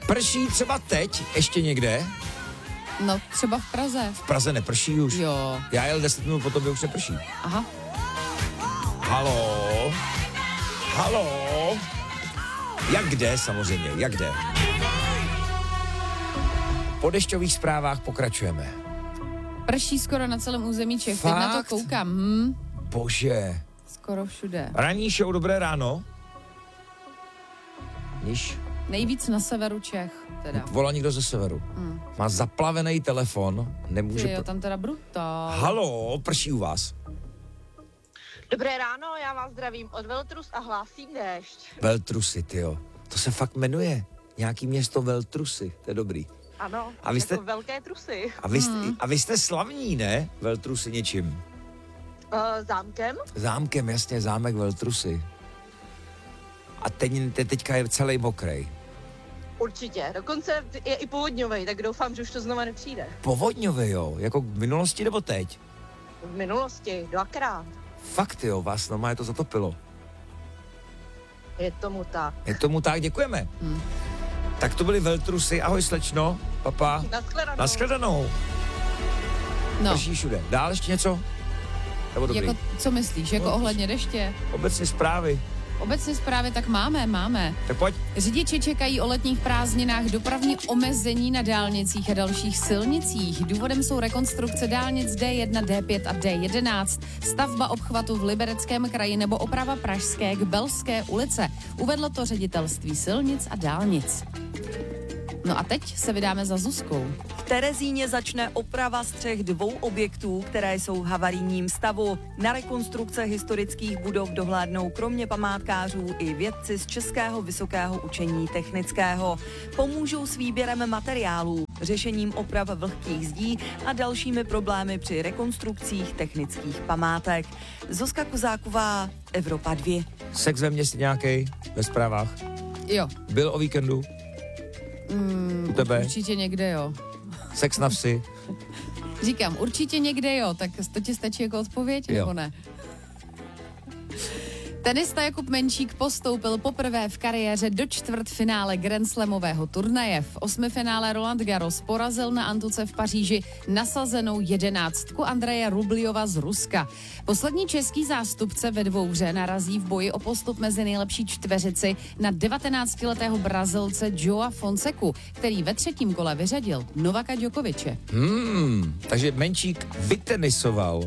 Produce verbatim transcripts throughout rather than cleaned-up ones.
Prší třeba teď, ještě někde? No, třeba v Praze. V Praze neprší už. Jo. Já jel deset minut po tobě, už neprší. Aha. Halo? Halo? Jak kde samozřejmě, jak kde? Po dešťových zprávách pokračujeme. Prší skoro na celém území Čech. Teď na to koukám. Hm? Bože. Skoro všude. Ranní show, dobré ráno. Níž. Nejvíc na severu Čech, teda. Volá někdo ze severu. Hmm. Má zaplavený telefon, nemůže... Ty jo, tam teda brutál. Halo, prší u vás. Dobré ráno, já vás zdravím od Veltrus a hlásím déšť. Veltrusy, tyjo. To se fakt jmenuje. Nějaký město Veltrusy, to je dobrý. Ano, a vy jako jste, velké trusy. A vy, jste, Hmm. a vy jste slavní, ne? Veltrusy něčím. Uh, zámkem? Zámkem, jasně, zámek Veltrusy. A teď, teď, teďka je celý mokrej. Určitě, dokonce je i povodňovej, tak doufám, že už to znova nepřijde. Povodňový, jo? Jako v minulosti nebo teď? V minulosti, dvakrát. Fakt, jo, vás normálně to zatopilo. Je tomu tak. Je tomu tak, děkujeme. Hmm. Tak to byly Veltrusy, ahoj slečno, papa. Naschledanou. Naschledanou. No, Prší všude. Dál ještě něco? Nebo dobrý? jako, co myslíš, jako No, ohledně deště? Obecně zprávy. Obecně zprávy tak máme, máme. Tak pojď. Řidiči čekají o letních prázdninách dopravní omezení na dálnicích a dalších silnicích. Důvodem jsou rekonstrukce dálnic D jedna, D pět a D jedenáct, stavba obchvatu v Libereckém kraji nebo oprava Pražské k Belské ulice. Uvedlo to ředitelství silnic a dálnic. No a teď se vydáme za Zuzkou. V Terezíně začne oprava střech dvou objektů, které jsou v havarijním stavu. Na rekonstrukce historických budov dohlédnou kromě památkářů i vědci z Českého vysokého učení technického. Pomůžou s výběrem materiálů, řešením oprav vlhkých zdí a dalšími problémy při rekonstrukcích technických památek. Zuzka Kozáková, Evropa dva. Sex ve městě nějaký ve zprávách? Jo. Byl o víkendu? Mm, U tebe? Určitě někde jo. Sex na vsi? Říkám, určitě někde jo, tak to ti stačí jako odpověď, Jo. nebo ne? Tenista Jakub Menčík postoupil poprvé v kariéře do čtvrtfinále Grand Slamového turnaje. V osmifinále Roland Garros porazil na Antuce v Paříži nasazenou jedenáctku Andreje Rubljova z Ruska. Poslední český zástupce ve dvouhře narazí v boji o postup mezi nejlepší čtveřici na devatenáctiletého Brazilce Joa Fonseku, který ve třetím kole vyřadil Novaka Djokoviče. Hmm, takže Menčík vytenisoval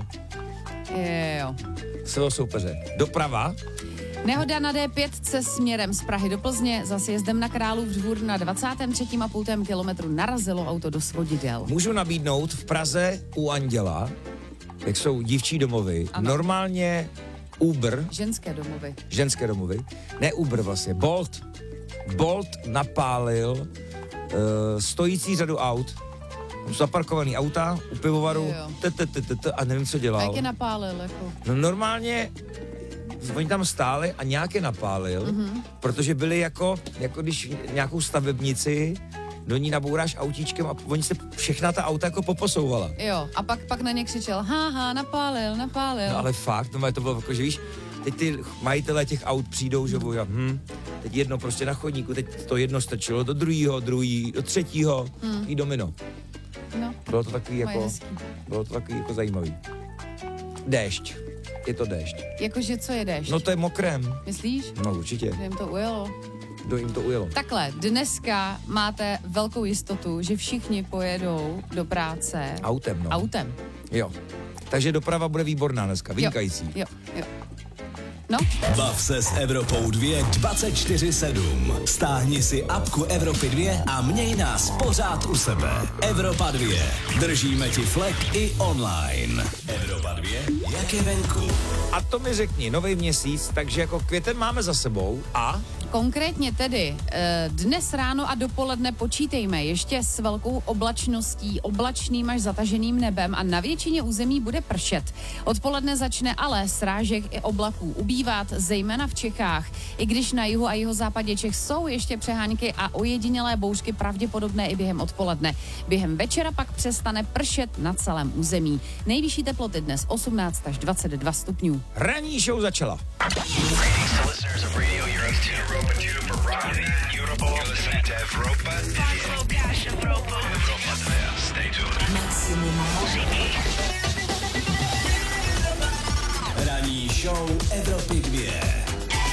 Jo. svého soupeře. Doprava? Nehoda na D pět směrem z Prahy do Plzně za sjezdem na Králův dvůr na dvacátém třetím a půl kilometru narazilo auto do svodidel. Můžu nabídnout v Praze u Anděla, jak jsou dívčí domovy, Ano. normálně Uber, Ženské domovy. ženské domovy, ne Uber vlastně, Bolt. Bolt napálil uh, stojící řadu aut, zaparkovaný auta u pivovaru Jo. t, t, t, t, t, a nevím, co A dělal. jak je napálil, jako? No normálně oni tam stáli a nějak je napálil, mm-hmm. protože byli jako, jako když nějakou stavebnici do ní nabouráš autíčkem a oni se všechna ta auta jako poposouvala. Jo, a pak, pak na ně křičel, haha, napálil, napálil. No ale fakt, no to bylo jako, že víš, teď ty majitelé těch aut přijdou, že budou, hm, teď jedno prostě na chodníku, teď to jedno strčilo do druhého, druhý, do třetího, Hmm. i domino. No, Bylo to takový mají jako, hezký. bylo to takový jako zajímavý. Déšť. Je to déšť. Jakože co je déšť? No to je mokrém. Myslíš? No určitě. Že jim to ujelo? Kdo jim to ujelo? Takhle, dneska máte velkou jistotu, že všichni pojedou do práce Autem, no. autem. Jo. Takže doprava bude výborná dneska, vynikající. Jo, jo. No, Bav se s Evropou dva dvacet čtyři sedm. Stáhni si apku Evropy dva a měj nás pořád u sebe. Evropa dva. Držíme ti flek i online. Evropa dva. Jak je venku? A to mi řekni, nový měsíc, takže jako květen máme za sebou a... konkrétně tedy eh, dnes ráno a dopoledne počítejme ještě s velkou oblačností, oblačným až zataženým nebem a na většině území bude pršet. Odpoledne začne ale srážek i oblaků ubývat, zejména v Čechách. I když na jihu a jihozápadě Čech jsou ještě přehánky a ojedinělé bouřky pravděpodobné i během odpoledne. Během večera pak přestane pršet na celém území. Nejvyšší teploty dnes osmnáct až dvacet dva stupňů. Ranní show začala. Listeners of Radio Europe two, Europa two for Rock. Europe, you're listening to Europa Ranní show Evropy dvě.